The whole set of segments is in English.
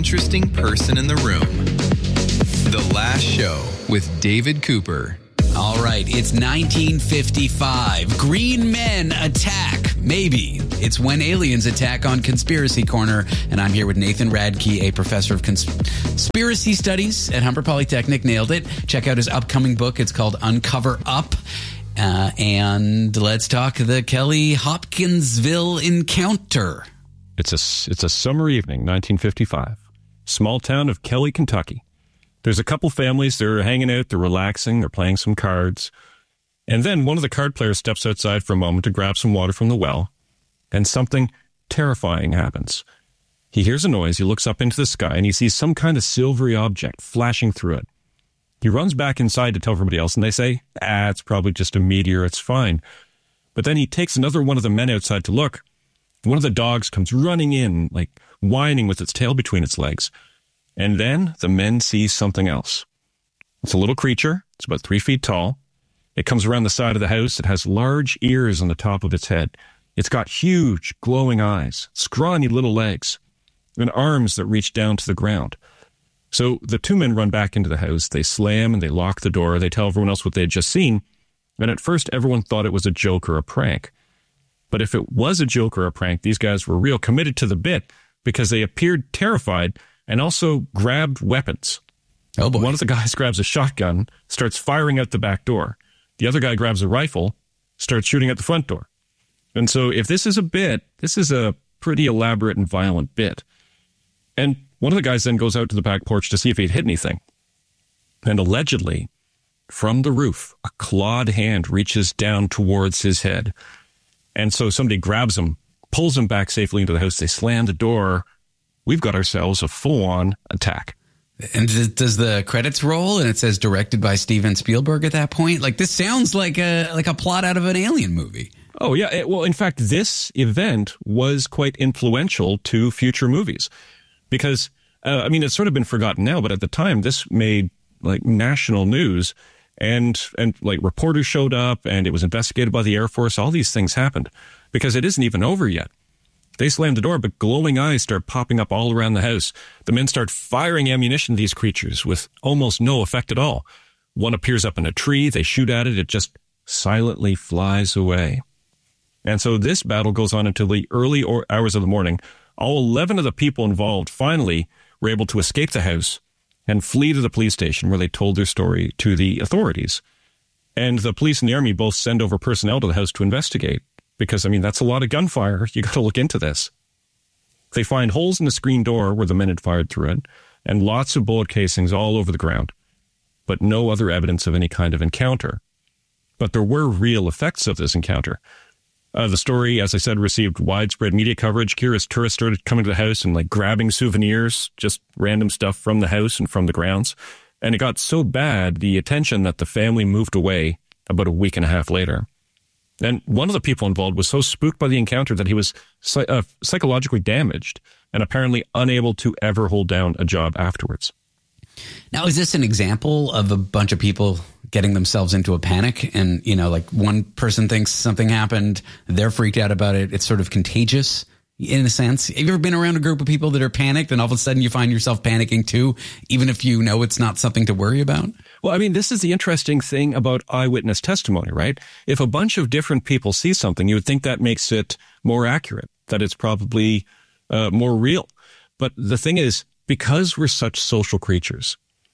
interesting person in the room. The Last Show with David Cooper. All right, it's 1955. Green men attack. Maybe. It's When Aliens Attack on Conspiracy Corner. And I'm here with Nathan Radke, a professor of conspiracy studies at Humber Polytechnic. Nailed it. Check out his upcoming book. It's called Uncover Up. And let's talk the Kelly Hopkinsville encounter. It's a summer evening, 1955. Small town of Kelly, Kentucky. There's a couple families, they're hanging out, they're relaxing, they're playing some cards. And then one of the card players steps outside for a moment to grab some water from the well, and something terrifying happens. He hears a noise, he looks up into the sky, and he sees some kind of silvery object flashing through it. He runs back inside to tell everybody else, and they say, it's probably just a meteor, it's fine. But then he takes another one of the men outside to look. One of the dogs comes running in, like whining with its tail between its legs. And then the men see something else. It's a little creature. It's about 3 feet tall. It comes around the side of the house. It has large ears on the top of its head. It's got huge, glowing eyes, scrawny little legs, and arms that reach down to the ground. So the two men run back into the house. They slam and they lock the door. They tell everyone else what they had just seen. And at first, everyone thought it was a joke or a prank. But if it was a joke or a prank, these guys were real committed to the bit because they appeared terrified and also grabbed weapons. Oh boy. One of the guys grabs a shotgun, starts firing out the back door. The other guy grabs a rifle, starts shooting at the front door. And so if this is a bit, this is a pretty elaborate and violent bit. And one of the guys then goes out to the back porch to see if he'd hit anything. And allegedly, from the roof, a clawed hand reaches down towards his head. And so somebody grabs him, pulls him back safely into the house. They slam the door. We've got ourselves a full-on attack. And does the credits roll and it says directed by Steven Spielberg at that point? Like, this sounds like a plot out of an Alien movie. Oh, yeah. Well, in fact, this event was quite influential to future movies because, it's sort of been forgotten now, but at the time, this made, like, national news and like, reporters showed up and it was investigated by the Air Force. All these things happened because it isn't even over yet. They slam the door, but glowing eyes start popping up all around the house. The men start firing ammunition at these creatures with almost no effect at all. One appears up in a tree. They shoot at it. It just silently flies away. And so this battle goes on until the early hours of the morning. All 11 of the people involved finally were able to escape the house and flee to the police station where they told their story to the authorities. And the police and the army both send over personnel to the house to investigate. Because, that's a lot of gunfire. You got to look into this. They find holes in the screen door where the men had fired through it, and lots of bullet casings all over the ground, but no other evidence of any kind of encounter. But there were real effects of this encounter. The story, as I said, received widespread media coverage. Curious tourists started coming to the house and grabbing souvenirs, just random stuff from the house and from the grounds. And it got so bad, the attention, that the family moved away about a week and a half later. And one of the people involved was so spooked by the encounter that he was psychologically damaged and apparently unable to ever hold down a job afterwards. Now, is this an example of a bunch of people getting themselves into a panic? And, one person thinks something happened, they're freaked out about it. It's sort of contagious in a sense. Have you ever been around a group of people that are panicked and all of a sudden you find yourself panicking too, even if you know it's not something to worry about? Well, this is the interesting thing about eyewitness testimony, right? If a bunch of different people see something, you would think that makes it more accurate, that it's probably more real. But the thing is, because we're such social creatures,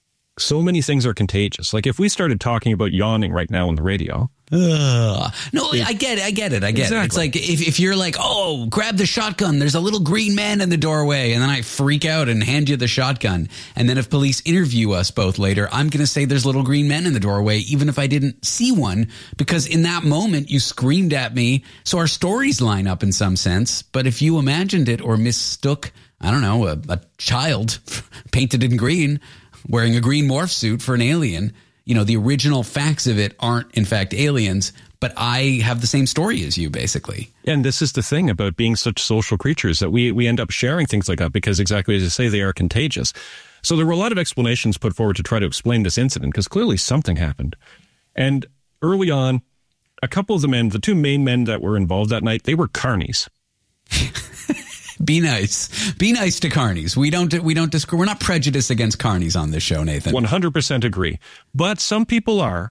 so many things are contagious. Like if we started talking about yawning right now on the radio. No, I get it. Exactly. It's like if you're like, oh, grab the shotgun. There's a little green man in the doorway. And then I freak out and hand you the shotgun. And then if police interview us both later, I'm going to say there's little green men in the doorway, even if I didn't see one, because in that moment you screamed at me. So our stories line up in some sense. But if you imagined it or mistook, I don't know, a child painted in green wearing a green morph suit for an alien, the original facts of it aren't, in fact, aliens, but I have the same story as you, basically. And this is the thing about being such social creatures, that we end up sharing things like that because, exactly as you say, they are contagious. So there were a lot of explanations put forward to try to explain this incident, because clearly something happened. And early on, a couple of the men, the two main men that were involved that night, they were carnies. Be nice. Be nice to carnies. We're not prejudiced against carnies on this show, Nathan. 100% agree. But some people are.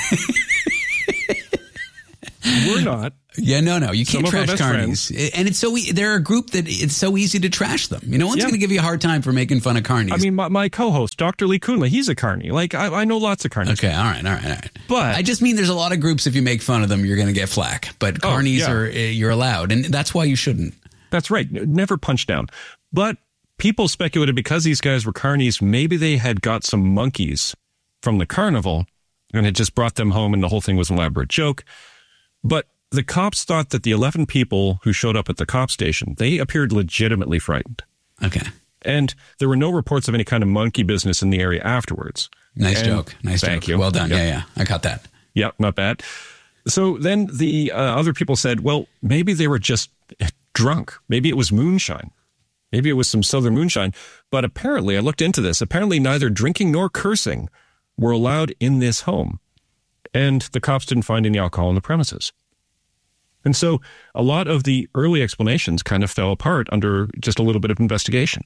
We're not. Yeah, no. You can't trash carnies. And it's they're a group that it's so easy to trash them. No one's going to give you a hard time for making fun of carnies. I mean, my co-host, Dr. Lee Kunle, he's a carny. Like, I know lots of carnies. Okay, all right. But I just mean there's a lot of groups, if you make fun of them, you're going to get flack. But carnies you're allowed. And that's why you shouldn't. That's right. Never punch down. But people speculated because these guys were carnies, maybe they had got some monkeys from the carnival and had just brought them home and the whole thing was an elaborate joke. But the cops thought that the 11 people who showed up at the cop station, they appeared legitimately frightened. Okay. And there were no reports of any kind of monkey business in the area afterwards. Nice joke. Thank you. Well done. Yep. Yeah. I got that. Yep, not bad. So then the other people said, well, maybe they were just drunk. Maybe it was moonshine. Maybe it was some southern moonshine. But apparently, I looked into this, apparently neither drinking nor cursing were allowed in this home. And the cops didn't find any alcohol in the premises. And so a lot of the early explanations kind of fell apart under just a little bit of investigation.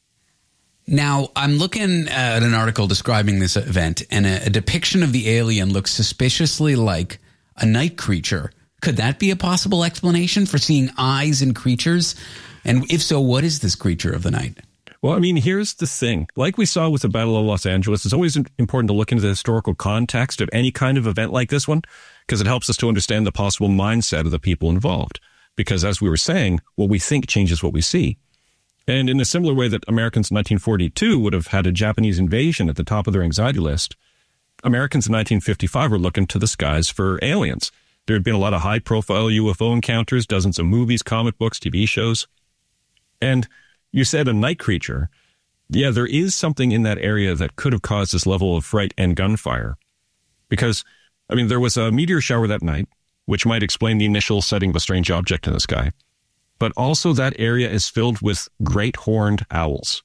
Now, I'm looking at an article describing this event, and a depiction of the alien looks suspiciously like a night creature. Could that be a possible explanation for seeing eyes in creatures? And if so, what is this creature of the night? Well, I mean, here's the thing. Like we saw with the Battle of Los Angeles, it's always important to look into the historical context of any kind of event like this one, because it helps us to understand the possible mindset of the people involved. Because as we were saying, what we think changes what we see. And in a similar way that Americans in 1942 would have had a Japanese invasion at the top of their anxiety list, Americans in 1955 were looking to the skies for aliens. There had been a lot of high-profile UFO encounters, dozens of movies, comic books, TV shows. And you said a night creature. Yeah, there is something in that area that could have caused this level of fright and gunfire. Because, I mean, there was a meteor shower that night, which might explain the initial sighting of a strange object in the sky. But also that area is filled with great horned owls.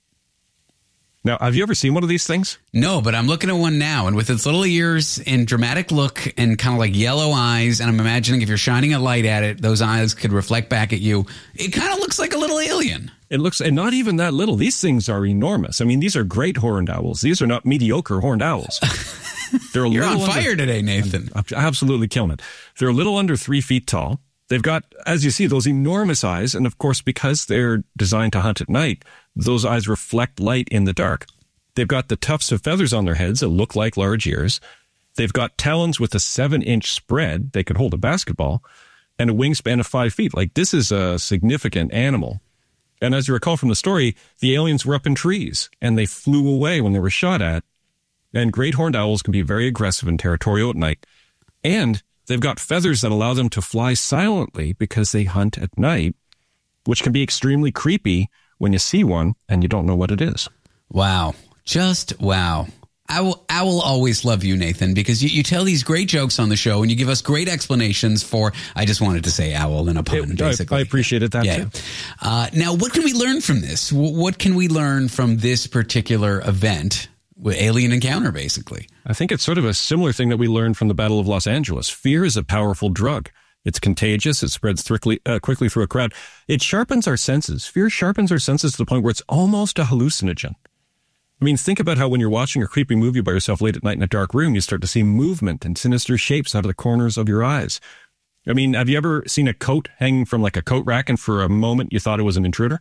Now, have you ever seen one of these things? No, but I'm looking at one now, and with its little ears and dramatic look and kind of like yellow eyes, and I'm imagining if you're shining a light at it, those eyes could reflect back at you. It kind of looks like a little alien. It looks, and not even that little. These things are enormous. I mean, these are great horned owls. These are not mediocre horned owls. They're You're on fire today, Nathan. I'm absolutely killing it. They're a little under 3 feet tall. They've got, as you see, those enormous eyes. And of course, because they're designed to hunt at night, those eyes reflect light in the dark. They've got the tufts of feathers on their heads that look like large ears. They've got talons with a 7-inch spread. They could hold a basketball, and a wingspan of 5 feet. Like, this is a significant animal. And as you recall from the story, the aliens were up in trees, and they flew away when they were shot at. And great horned owls can be very aggressive and territorial at night. And they've got feathers that allow them to fly silently because they hunt at night, which can be extremely creepy when you see one and you don't know what it is. Wow. Just wow. I will always love you, Nathan, because you tell these great jokes on the show and you give us great explanations for, I just wanted to say owl in a pun, basically. I appreciated that, too. Now, what can we learn from this? What can we learn from this particular event? With alien encounter, basically. I think it's sort of a similar thing that we learned from the Battle of Los Angeles. Fear is a powerful drug. It's contagious. It spreads quickly through a crowd. It sharpens our senses. Fear sharpens our senses to the point where it's almost a hallucinogen. I mean, think about how when you're watching a creepy movie by yourself late at night in a dark room, you start to see movement and sinister shapes out of the corners of your eyes. I mean, have you ever seen a coat hanging from like a coat rack and for a moment you thought it was an intruder?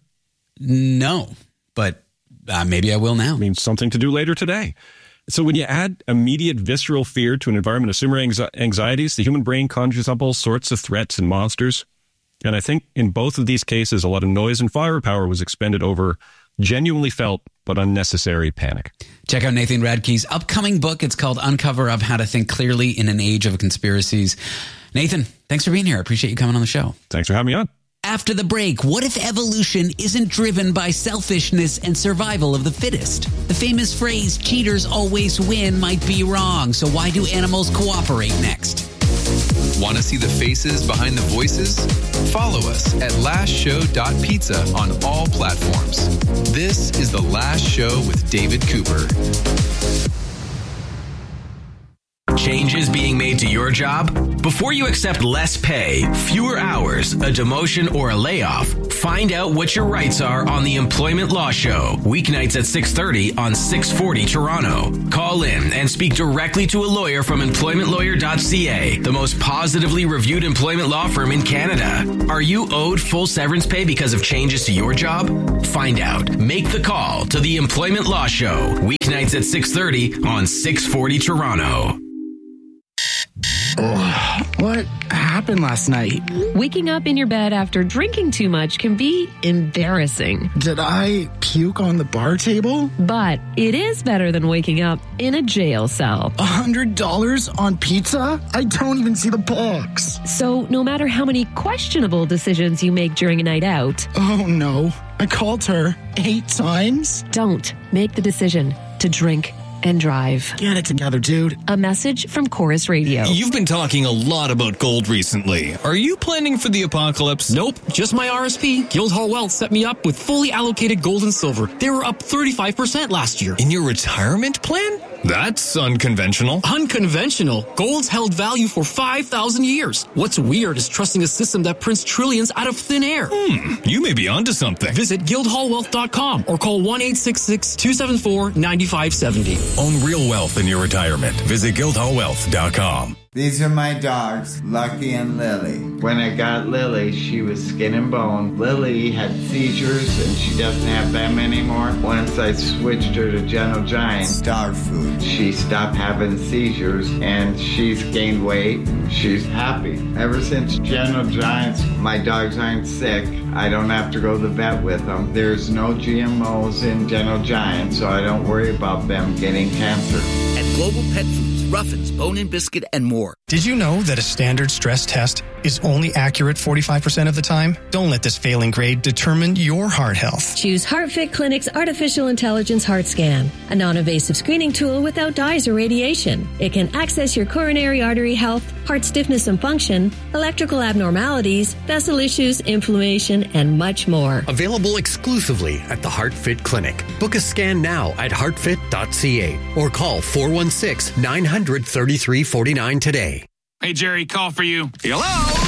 No, but maybe I will now. I mean, something to do later today. So when you add immediate visceral fear to an environment of similar anxieties, the human brain conjures up all sorts of threats and monsters. And I think in both of these cases, a lot of noise and firepower was expended over genuinely felt but unnecessary panic. Check out Nathan Radke's upcoming book. It's called Uncover Up: How to Think Clearly in an Age of Conspiracies. Nathan, thanks for being here. I appreciate you coming on the show. Thanks for having me on. After the break, what if evolution isn't driven by selfishness and survival of the fittest? The famous phrase, cheaters always win, might be wrong. So why do animals cooperate next? Want to see the faces behind the voices? Follow us at lastshow.pizza on all platforms. This is The Last Show with David Cooper. Changes being made to your job? Before you accept less pay, fewer hours, a demotion, or a layoff, find out what your rights are on the Employment Law Show, weeknights at 6:30 on 640 Toronto. Call in and speak directly to a lawyer from employmentlawyer.ca, the most positively reviewed employment law firm in Canada. Are you owed full severance pay because of changes to your job? Find out. Make the call to the Employment Law Show, weeknights at 6:30 on 640 Toronto. What happened last night? Waking up in your bed after drinking too much can be embarrassing. Did I puke on the bar table? But it is better than waking up in a jail cell. $100 on pizza? I don't even see the box. So no matter how many questionable decisions you make during a night out... Oh no, I called her 8 times? Don't make the decision to drink and drive. Get it together, dude. A message from Chorus Radio. You've been talking a lot about gold recently. Are you planning for the apocalypse? Nope, just my RSP. Guildhall Wealth set me up with fully allocated gold and silver. They were up 35% last year. In your retirement plan? That's unconventional. Unconventional? Gold's held value for 5,000 years. What's weird is trusting a system that prints trillions out of thin air. You may be onto something. Visit guildhallwealth.com or call 1-866-274-9570. Own real wealth in your retirement. Visit guildhallwealth.com. These are my dogs, Lucky and Lily. When I got Lily, she was skin and bone. Lily had seizures, and she doesn't have them anymore. Once I switched her to Gentle Giant dog food, she stopped having seizures, and she's gained weight. She's happy. Ever since Gentle Giants, my dogs aren't sick. I don't have to go to the vet with them. There's no GMOs in Gentle Giant, so I don't worry about them getting cancer. At Global Pet Foods, Ruffins, Bone and Biscuit, and more. Did you know that a standard stress test is only accurate 45% of the time? Don't let this failing grade determine your heart health. Choose HeartFit Clinic's Artificial Intelligence Heart Scan, a non-invasive screening tool without dyes or radiation. It can access your coronary artery health, heart stiffness and function, electrical abnormalities, vessel issues, inflammation, and much more. Available exclusively at the HeartFit Clinic. Book a scan now at heartfit.ca or call 416-900-3349 today. Hey, Jerry, call for you. Hello?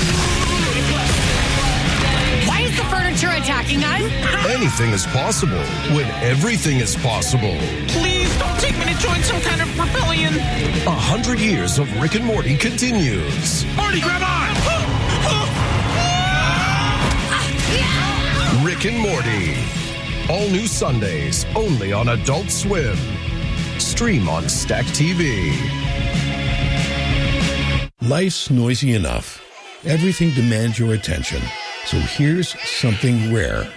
Why is the furniture attacking us? Anything is possible when everything is possible. Please don't take me to join some kind of rebellion. 100 years of Rick and Morty continues. Morty, grab on! Rick and Morty. All new Sundays, only on Adult Swim. Stream on Stack TV. Life's noisy enough. Everything demands your attention. So here's something rare.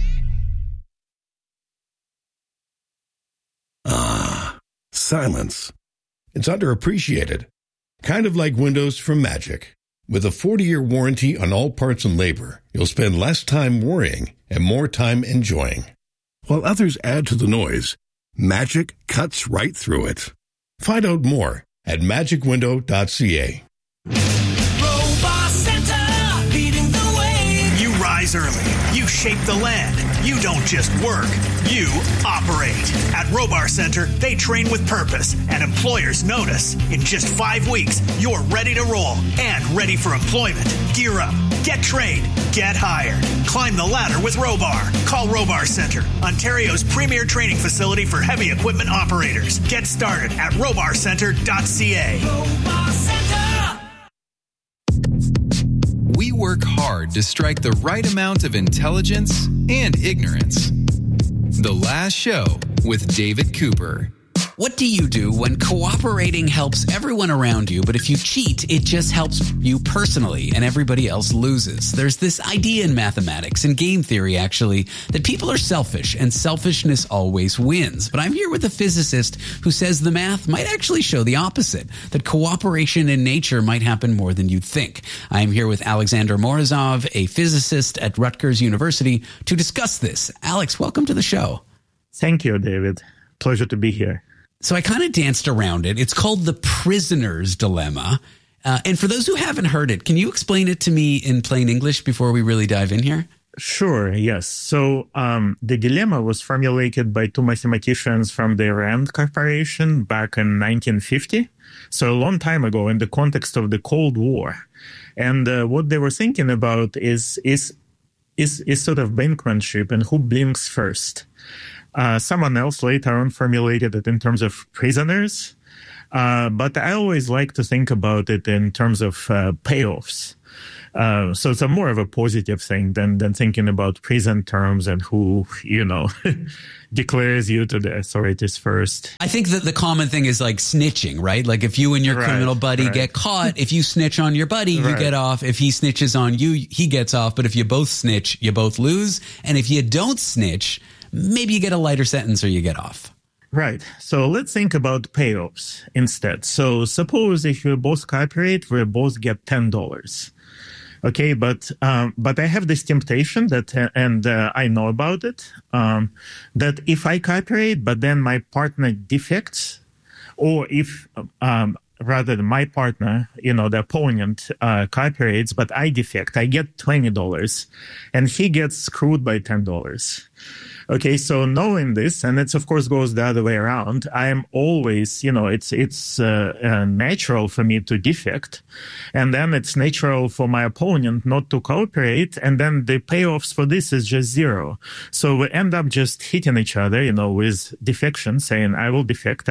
Silence. It's underappreciated. Kind of like windows from Magic. With a 40-year warranty on all parts and labor, you'll spend less time worrying and more time enjoying. While others add to the noise, Magic cuts right through it. Find out more at magicwindow.ca. Robot Center, leading the way. You rise early. You shape the land. You don't just work. You operate. At Robar Center, they train with purpose, and employers notice. In just 5 weeks, you're ready to roll and ready for employment. Gear up. Get trained. Get hired. Climb the ladder with Robar. Call Robar Center, Ontario's premier training facility for heavy equipment operators. Get started at robarcenter.ca. Robot Center. We work hard to strike the right amount of intelligence and ignorance. The Last Show with David Cooper. What do you do when cooperating helps everyone around you, but if you cheat, it just helps you personally and everybody else loses? There's this idea in mathematics and game theory, actually, that people are selfish and selfishness always wins. But I'm here with a physicist who says the math might actually show the opposite, that cooperation in nature might happen more than you'd think. I'm here with Alexander Morozov, a physicist at Rutgers University, to discuss this. Alex, welcome to the show. Thank you, David. Pleasure to be here. So I kind of danced around it. It's called the prisoner's dilemma. And for those who haven't heard it, can you explain it to me in plain English before we really dive in here? Sure, yes. So the dilemma was formulated by two mathematicians from the Rand Corporation back in 1950, so a long time ago in the context of the Cold War. And what they were thinking about is sort of brinkmanship and who blinks first. Someone else later on formulated it in terms of prisoners, but I always like to think about it in terms of payoffs. So it's more of a positive thing than thinking about prison terms and who, declares you to the authorities first. I think that the common thing is like snitching, right? Like if you and your criminal buddy get caught, if you snitch on your buddy, you get off. If he snitches on you, he gets off. But if you both snitch, you both lose. And if you don't snitch, maybe you get a lighter sentence or you get off. Right. So let's think about payoffs instead. So suppose if we both cooperate, we both get $10. Okay, but I have this temptation that, and I know about it, that if I cooperate, but then my partner defects, or if rather than my partner, the opponent cooperates, but I defect, I get $20, and he gets screwed by $10. Okay, so knowing this, and it of course goes the other way around, I am always, it's natural for me to defect, and then it's natural for my opponent not to cooperate, and then the payoffs for this is just zero. So we end up just hitting each other, with defection, saying, I will defect,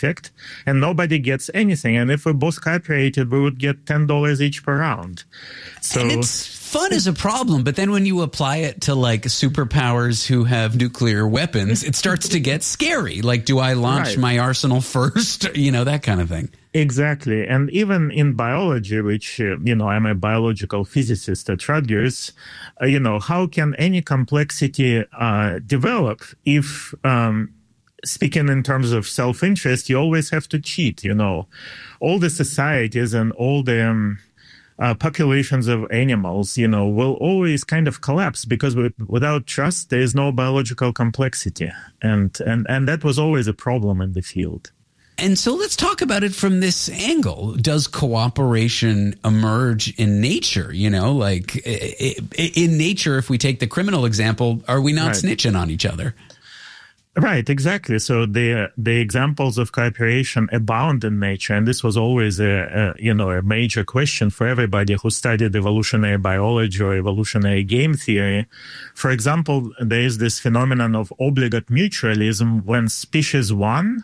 and nobody gets anything. And if we both cooperated, we would get $10 each per round. So and it's fun as a problem, but then when you apply it to like superpowers who have nuclear weapons, it starts to get scary. Like, do I launch my arsenal first? That kind of thing. Exactly. And even in biology, which, I'm a biological physicist at Rutgers, how can any complexity develop if, speaking in terms of self-interest, you always have to cheat, all the societies and all the populations of animals, will always kind of collapse because without trust, there is no biological complexity. And that was always a problem in the field. And so let's talk about it from this angle. Does cooperation emerge in nature? Like in nature, if we take the criminal example, are we not snitching on each other? Right, exactly. So the examples of cooperation abound in nature, and this was always a major question for everybody who studied evolutionary biology or evolutionary game theory. For example, there is this phenomenon of obligate mutualism when species 1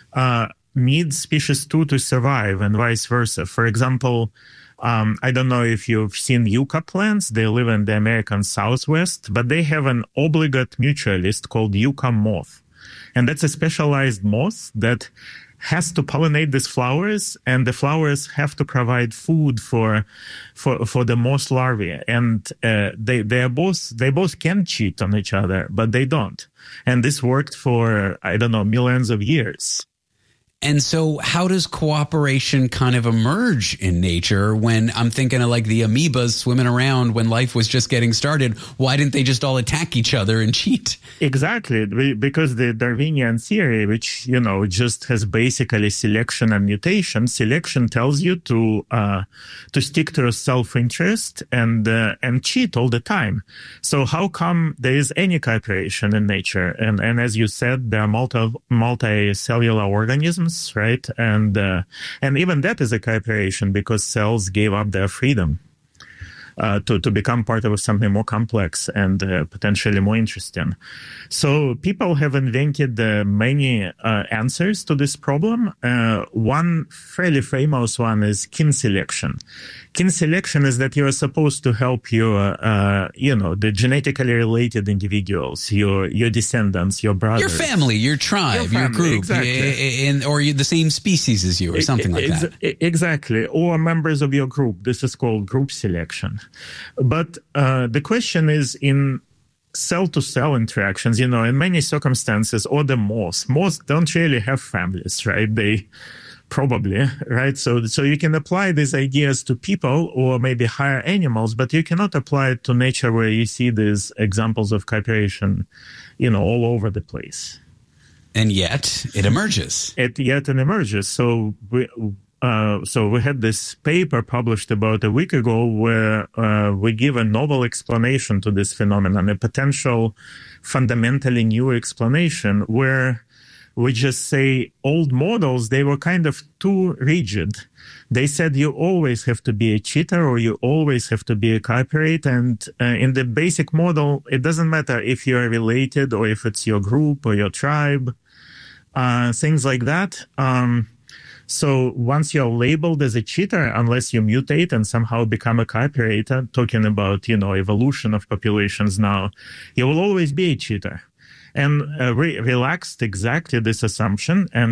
needs species 2 to survive, and vice versa. For example, I don't know if you've seen yucca plants. They live in the American Southwest, but they have an obligate mutualist called yucca moth. And that's a specialized moth that has to pollinate these flowers, and the flowers have to provide food for the moth larvae. And they both can cheat on each other, but they don't. And this worked for, millions of years. And so how does cooperation kind of emerge in nature when I'm thinking of like the amoebas swimming around when life was just getting started? Why didn't they just all attack each other and cheat? Exactly, because the Darwinian theory, which, just has basically selection and mutation. Selection tells you to stick to your self-interest and cheat all the time. So how come there is any cooperation in nature? And as you said, there are multicellular organisms. Right, and even that is a cooperation because cells gave up their freedom to become part of something more complex and potentially more interesting. So people have invented many answers to this problem. One fairly famous one is kin selection. Kin selection is that you are supposed to help your, the genetically related individuals, your descendants, your brothers. Your family, your tribe, your group, exactly. Or the same species as you or something like that. Exactly. Or members of your group. This is called group selection. But the question is in cell-to-cell interactions, in many circumstances, or the moths don't really have families, right? They probably, right? So you can apply these ideas to people or maybe higher animals, but you cannot apply it to nature where you see these examples of cooperation, all over the place. And yet it emerges. It emerges. So So we had this paper published about a week ago where we give a novel explanation to this phenomenon, a potential fundamentally new explanation where we just say old models, they were kind of too rigid. They said you always have to be a cheater or you always have to be a cooperate. And in the basic model, it doesn't matter if you're related or if it's your group or your tribe, things like that. So once you're labeled as a cheater, unless you mutate and somehow become a cooperator, talking about, evolution of populations now, you will always be a cheater. And relaxed exactly this assumption and